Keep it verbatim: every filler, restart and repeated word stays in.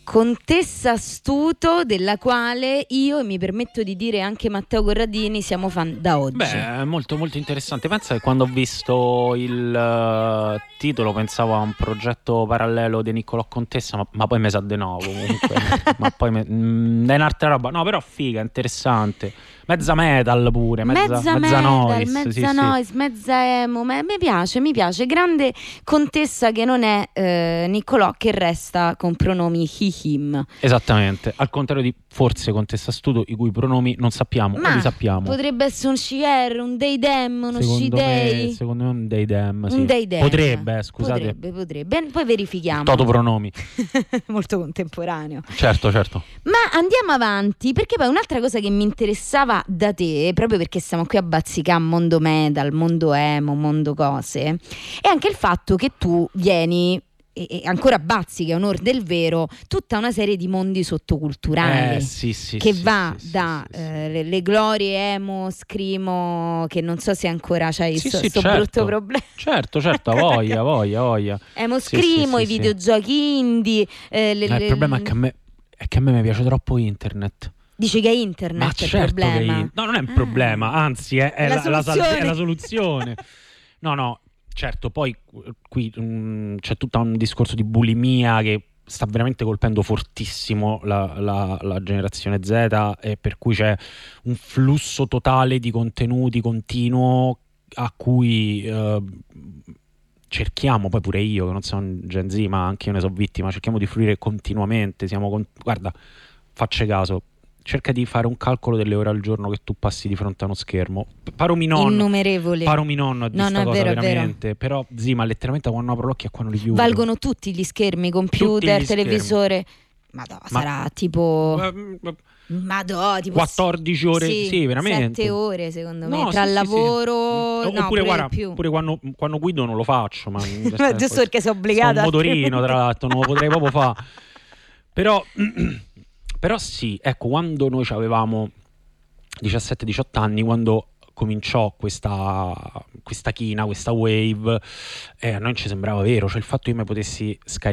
contessa astuto della quale io, e mi permetto di dire anche Matteo Corradini, siamo fan da oggi. Beh, è molto molto interessante. Pensa che quando ho visto il uh, titolo pensavo a un progetto parallelo di Niccolò Contessa, ma, ma poi mi sa di no comunque. ma poi me, mh, è un'altra roba. No, però figa, interessante. Mezza metal pure, mezza, mezza, mezza metal, noise, mezza sì, noise, sì. mezza emo. Ma mi piace, mi piace. Grande contessa che non è eh, Niccolò, che resta con pronomi he, him. Esattamente, al contrario di forse Contessa Astuto, i cui pronomi non sappiamo, ma o li sappiamo. Potrebbe essere un she her, un they them, uno secondo she they. me, secondo me un they them, sì. Un they them. Potrebbe, scusate. Potrebbe, potrebbe. Poi verifichiamo. Toto pronomi. Molto contemporaneo. Certo, certo. Ma andiamo avanti, perché poi un'altra cosa che mi interessava da te, proprio perché siamo qui a bazzicare mondo metal, mondo emo, mondo cose, è anche il fatto che tu vieni, e, e ancora bazzichi, a onor del vero, tutta una serie di mondi sottoculturali eh, sì, sì, che sì, va sì, da sì, sì, eh, le, le glorie emo, scrimo, che non so se ancora c'hai sì, sto, sì, sto certo. brutto problema. Certo, certo, ha voglia, voglia, voglia. Emo, Sì, scrimo, sì, i sì, videogiochi indie. Eh, le, sì. Eh, il le, problema è che a me, è che a me mi piace troppo internet. Dici che è internet Ma il certo problema? che in... No, non è un Ah. problema, anzi è, è, È la la, la sal- soluzione. è la soluzione. No, no, certo, poi qui mh, c'è tutto un discorso di bulimia che sta veramente colpendo fortissimo la, la, la generazione Z, e per cui c'è un flusso totale di contenuti continuo a cui eh, cerchiamo, poi pure io che non sono un Gen Z, ma anche io ne sono vittima, cerchiamo di fruire continuamente. Siamo con... Guarda, faccia caso, cerca di fare un calcolo delle ore al giorno che tu passi di fronte a uno schermo. Paro mi nonno, Innumerevoli. paro mi nonno di No, sta no, è cosa vero, è veramente. vero. Però zi, ma letteralmente quando apro l'occhio e quando li chiudo Valgono tutti gli schermi, computer, gli televisore. Madò, Ma- sarà tipo... eh, Madò, tipo quattordici ore, sì, sì, veramente. sette ore secondo me, No, tra sì, il sì, sì. lavoro, Mm, no, oppure pure guarda, più. pure quando, quando guido non lo faccio, ma Giusto perché sei sto obbligata. un motorino, altrimenti. tra l'altro, non lo potrei proprio fare. Però, però sì, ecco, quando noi avevamo diciassette diciotto anni, quando cominciò questa, questa china, questa wave, eh, a noi ci sembrava vero, cioè il fatto che io mi potessi scaricare